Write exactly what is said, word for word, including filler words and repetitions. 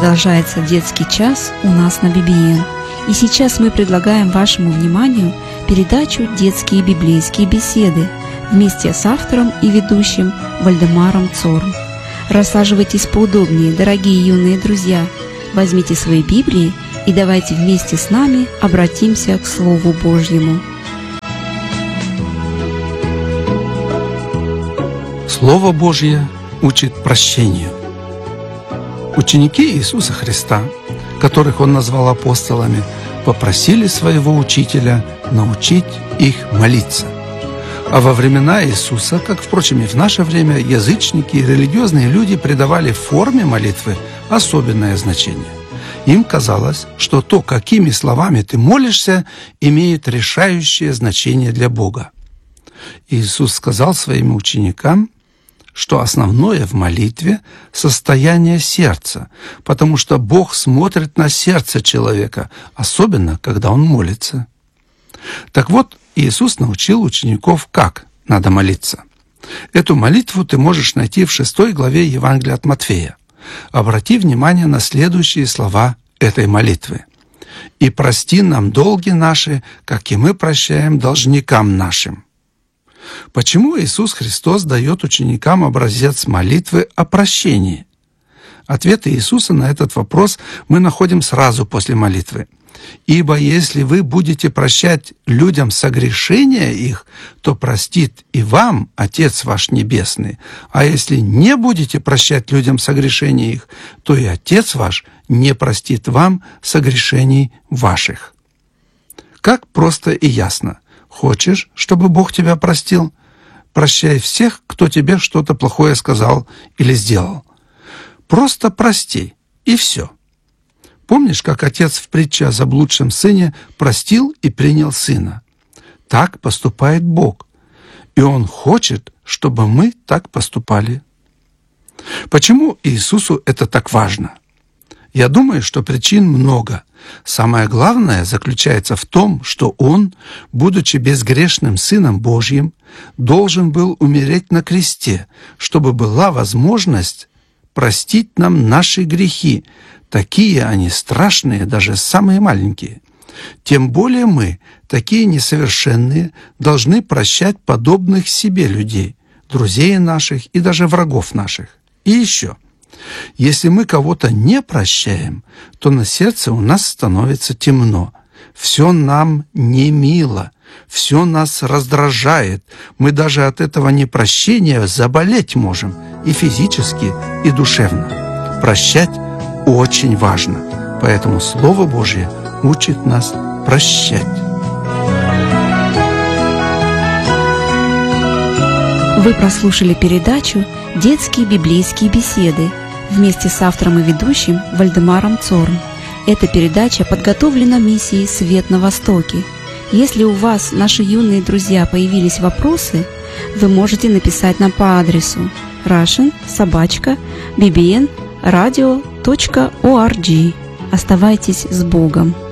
Продолжается детский час у нас на би би эн. И сейчас мы предлагаем вашему вниманию передачу «Детские библейские беседы» вместе с автором и ведущим Вальдемаром Цорн. Рассаживайтесь поудобнее, дорогие юные друзья. Возьмите свои Библии и давайте вместе с нами обратимся к Слову Божьему. Слово Божье учит прощению. Ученики Иисуса Христа, которых Он назвал апостолами, попросили своего учителя научить их молиться. А во времена Иисуса, как, впрочем, и в наше время, язычники и религиозные люди придавали форме молитвы особенное значение. Им казалось, что то, какими словами ты молишься, имеет решающее значение для Бога. Иисус сказал своим ученикам, что основное в молитве – состояние сердца, потому что Бог смотрит на сердце человека, особенно, когда он молится. Так вот, Иисус научил учеников, как надо молиться. Эту молитву ты можешь найти в шестой главе Евангелия от Матфея. Обрати внимание на следующие слова этой молитвы. «И прости нам долги наши, как и мы прощаем должникам нашим». Почему Иисус Христос дает ученикам образец молитвы о прощении? Ответ Иисуса на этот вопрос мы находим сразу после молитвы. «Ибо если вы будете прощать людям согрешения их, то простит и вам Отец ваш Небесный. А если не будете прощать людям согрешения их, то и Отец ваш не простит вам согрешений ваших». Как просто и ясно. Хочешь, чтобы Бог тебя простил? Прощай всех, кто тебе что-то плохое сказал или сделал. Просто прости, и все. Помнишь, как отец в притче о заблудшем сыне простил и принял сына? Так поступает Бог, и Он хочет, чтобы мы так поступали. Почему Иисусу это так важно? Я думаю, что причин много. Самое главное заключается в том, что Он, будучи безгрешным Сыном Божьим, должен был умереть на кресте, чтобы была возможность простить нам наши грехи. Такие они страшные, даже самые маленькие. Тем более мы, такие несовершенные, должны прощать подобных себе людей, друзей наших и даже врагов наших. И еще. Если мы кого-то не прощаем, то на сердце у нас становится темно. Все нам не мило, все нас раздражает. Мы даже от этого непрощения заболеть можем и физически, и душевно. Прощать очень важно, поэтому Слово Божье учит нас прощать. Вы прослушали передачу «Детские библейские беседы» вместе с автором и ведущим Вальдемаром Цорн. Эта передача подготовлена миссией «Свет на Востоке». Если у вас, наши юные друзья, появились вопросы, вы можете написать нам по адресу russian собака би би эн радио точка орг. Оставайтесь с Богом!